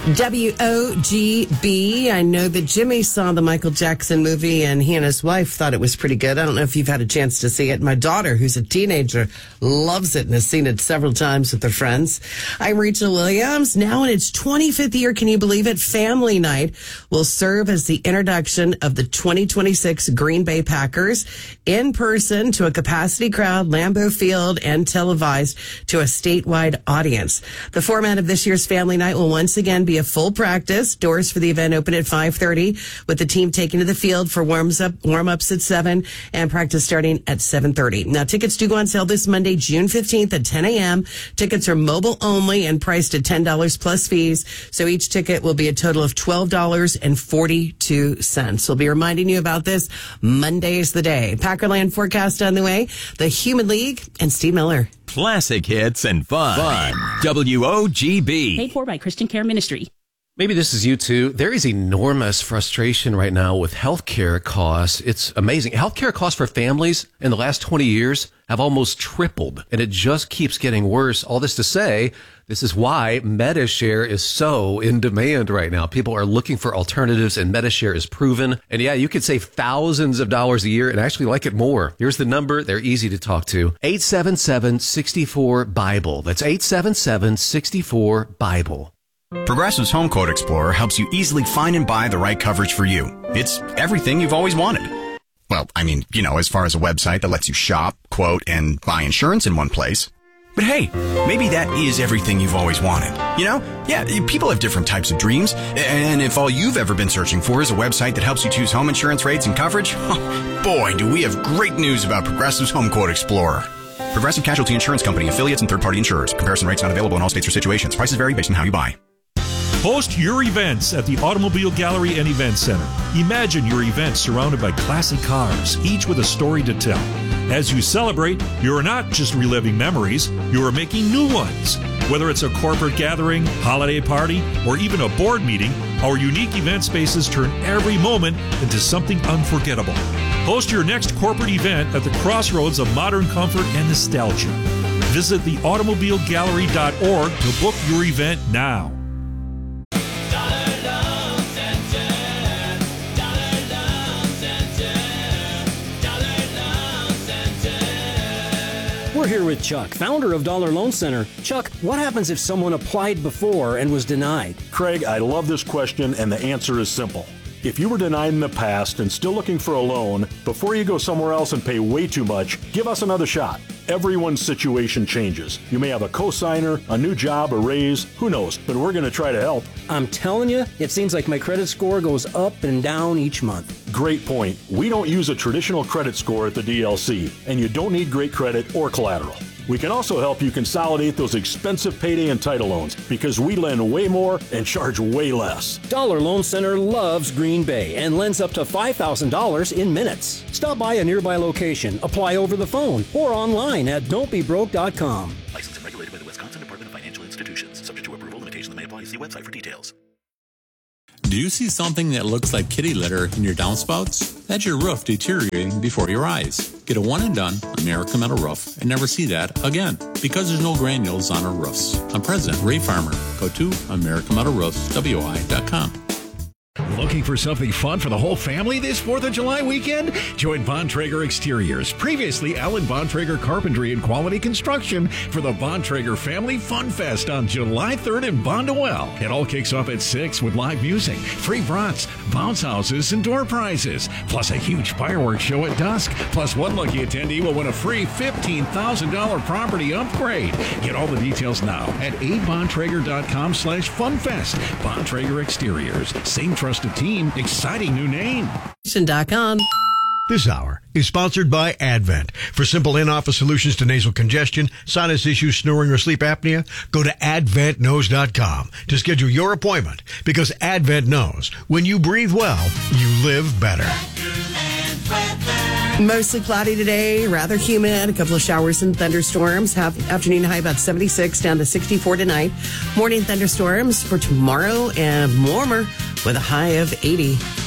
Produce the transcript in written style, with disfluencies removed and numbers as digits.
WOGB. I know that Jimmy saw the Michael Jackson movie and he and his wife thought it was pretty good. I don't know if you've had a chance to see it. My daughter, who's a teenager, loves it and has seen it several times with her friends. I'm Rachel Williams. Now in its 25th year, can you believe it? Family Night will serve as the introduction of the 2026 Green Bay Packers in person to a capacity crowd, Lambeau Field, and televised to a statewide audience. The format of this year's Family Night will once again be a full practice. Doors for the event open at 5:30, with the team taken to the field for warm-ups at 7 and practice starting at 7:30. Now, tickets do go on sale this Monday, June 15th at 10 a.m. Tickets are mobile only and priced at $10 plus fees. So each ticket will be a total of $12.42. We'll be reminding you about this. Monday's the day. Packerland forecast on the way. The Human League and Steve Miller. Classic hits and fun. WOGB. Paid for by Christian Care Ministry. Maybe this is you too. There is enormous frustration right now with healthcare costs. It's amazing. Healthcare costs for families in the last 20 years have almost tripled, and it just keeps getting worse. All this to say, this is why Medi-Share is so in demand right now. People are looking for alternatives, and Medi-Share is proven. And yeah, you could save thousands of dollars a year and actually like it more. Here's the number. They're easy to talk to. 877-64-BIBLE. That's 877-64-BIBLE. Progressive's Home Quote Explorer helps you easily find and buy the right coverage for you. It's everything you've always wanted. Well, I mean, as far as a website that lets you shop, quote, and buy insurance in one place. But hey, maybe that is everything you've always wanted. Yeah, people have different types of dreams. And if all you've ever been searching for is a website that helps you choose home insurance rates and coverage, boy, do we have great news about Progressive's Home Quote Explorer. Progressive Casualty Insurance Company, affiliates, and third-party insurers. Comparison rates not available in all states or situations. Prices vary based on how you buy. Host your events at the Automobile Gallery and Event Center. Imagine your event surrounded by classic cars, each with a story to tell. As you celebrate, you're not just reliving memories, you're making new ones. Whether it's a corporate gathering, holiday party, or even a board meeting, our unique event spaces turn every moment into something unforgettable. Host your next corporate event at the crossroads of modern comfort and nostalgia. Visit theautomobilegallery.org to book your event now. We're here with Chuck, founder of Dollar Loan Center. Chuck, what happens if someone applied before and was denied? Craig, I love this question, and the answer is simple. If you were denied in the past and still looking for a loan, before you go somewhere else and pay way too much, give us another shot. Everyone's situation changes. You may have a cosigner, a new job, a raise, who knows, but we're going to try to help. I'm telling you, it seems like my credit score goes up and down each month. Great point. We don't use a traditional credit score at the DLC, and you don't need great credit or collateral. We can also help you consolidate those expensive payday and title loans because we lend way more and charge way less. Dollar Loan Center loves Green Bay and lends up to $5,000 in minutes. Stop by a nearby location, apply over the phone, or online at don'tbebroke.com. Licensed and regulated by the Wisconsin Department of Financial Institutions. Subject to approval, limitations may apply. See website for details. Do you see something that looks like kitty litter in your downspouts? That's your roof deteriorating before your eyes. Get a one and done America Metal Roof and never see that again because there's no granules on our roofs. I'm President Ray Farmer. Go to AmericaMetalRoofsWI.com. Looking for something fun for the whole family this 4th of July weekend? Join Bontrager Exteriors, previously Alan Bontrager Carpentry and Quality Construction, for the Bontrager Family Fun Fest on July 3rd in Bondwell. It all kicks off at 6 with live music, free brats, bounce houses, and door prizes, plus a huge fireworks show at dusk. Plus, one lucky attendee will win a free $15,000 property upgrade. Get all the details now at abontrager.com/funfest. Bontrager Exteriors, same trusted team, exciting new name. This hour is sponsored by Advent. For simple in-office solutions to nasal congestion, sinus issues, snoring, or sleep apnea, go to adventknows.com to schedule your appointment, because Advent knows when you breathe well, you live better. Mostly cloudy today, rather humid, a couple of showers and thunderstorms. Afternoon high about 76, down to 64 tonight. Morning thunderstorms for tomorrow and warmer with a high of 80.